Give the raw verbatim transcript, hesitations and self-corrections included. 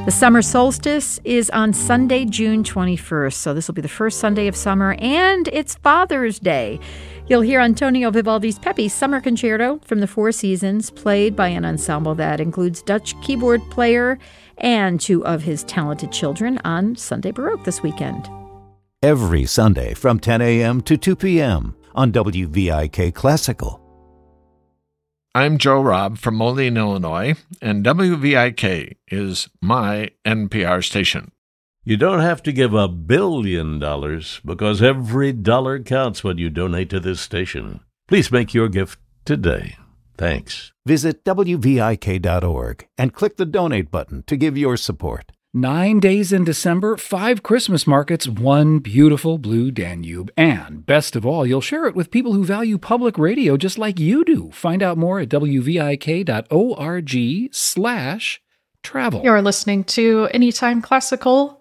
The summer solstice is on Sunday, June twenty-first, so this will be the first Sunday of summer, and it's Father's Day. You'll hear Antonio Vivaldi's Pepe's Summer Concerto from the Four Seasons, played by an ensemble that includes Dutch keyboard player and two of his talented children on Sunday Baroque this weekend. Every Sunday from ten a.m. to two p.m. on W V I K Classical. I'm Joe Robb from Moline, Illinois, and W V I K is my N P R station. You don't have to give a billion dollars because every dollar counts when you donate to this station. Please make your gift today. Thanks. Visit W V I K dot org and click the donate button to give your support. Nine days in December, five Christmas markets, one beautiful blue Danube. And best of all, you'll share it with people who value public radio just like you do. Find out more at W V I K dot org slash travel. You're listening to Anytime Classical